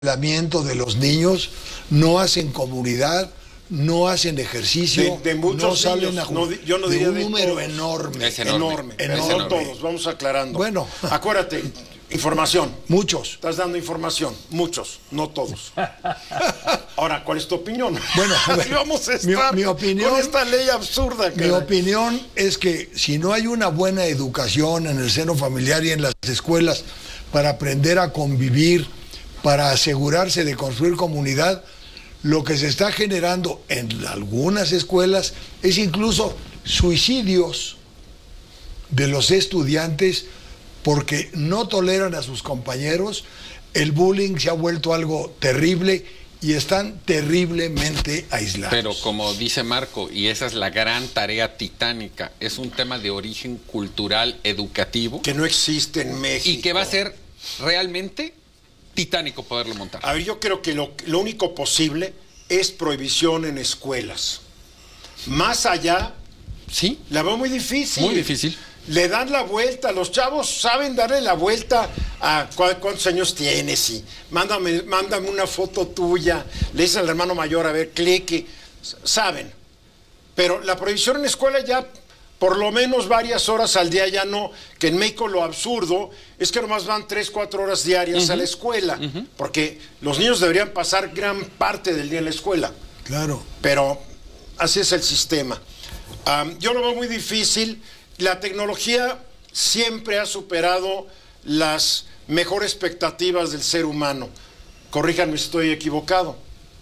aislamiento de los niños, no hacen comunidad, no hacen ejercicio, de muchos no salen niños, a jugar. Yo no de diría un de número todos. enorme. Es enorme. Pero no todos, vamos aclarando. Bueno. Acuérdate, información. Muchos. Estás dando información, muchos, no todos. Ahora, ¿cuál es tu opinión? Bueno, Así vamos a estar mi opinión, con esta ley absurda. Mi caray. opinión es que si no hay una buena educación en el seno familiar y en las escuelas para aprender a convivir, para asegurarse de construir comunidad, lo que se está generando en algunas escuelas es incluso suicidios de los estudiantes porque no toleran a sus compañeros. El bullying se ha vuelto algo terrible y están terriblemente aislados. Pero como dice Marco, y esa es la gran tarea titánica, es un tema de origen cultural, educativo. Que no existe en México. Y que va a ser realmente titánico poderlo montar. A ver, yo creo que lo único posible es prohibición en escuelas. Más allá, ¿Sí? la veo muy difícil. Muy difícil. Le dan la vuelta, los chavos saben darle la vuelta a cuántos años tienes y mándame una foto tuya, le dices al hermano mayor, a ver, clique, saben. Pero la prohibición en escuela ya, por lo menos varias horas al día ya no, que en México lo absurdo es que nomás van 3-4 horas diarias a la escuela, porque los niños deberían pasar gran parte del día en la escuela. Claro. Pero así es el sistema. Yo lo veo muy difícil. La tecnología siempre ha superado las mejores expectativas del ser humano. Corríjanme si estoy equivocado.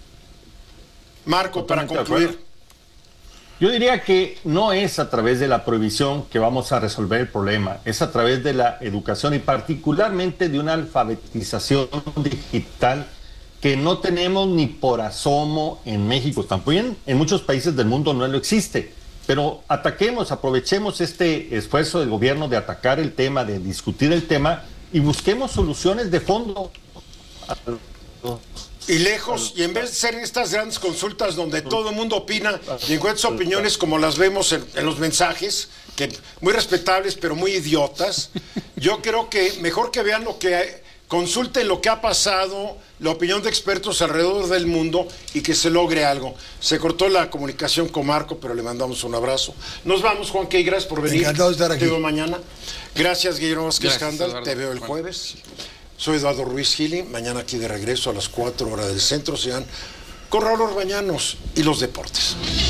Marco, Totalmente para concluir. Yo diría que no es a través de la prohibición que vamos a resolver el problema, es a través de la educación y particularmente de una alfabetización digital que no tenemos ni por asomo en México. También en muchos países del mundo no lo existe. Pero aprovechemos este esfuerzo del gobierno de atacar el tema, de discutir el tema y busquemos soluciones de fondo. Y lejos, y en vez de ser estas grandes consultas donde todo el mundo opina y encuentras opiniones como las vemos en los mensajes, que muy respetables pero muy idiotas, yo creo que mejor que vean consulten lo que ha pasado, la opinión de expertos alrededor del mundo y que se logre algo. Se cortó la comunicación con Marco, pero le mandamos un abrazo. Nos vamos, Juan Key, gracias por venir. Encantado de estar aquí. Te veo mañana. Gracias, Guillermo Vázquez Gracias, Scandal. Eduardo. Te veo el jueves. Soy Eduardo Ruiz Gili. Mañana aquí de regreso a las 4 horas del centro. Sean con Raúl Orbañanos y los deportes.